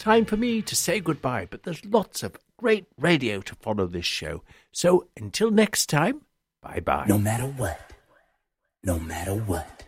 time for me to say goodbye, but there's lots of great radio to follow this show. So until next time, bye-bye. No matter what.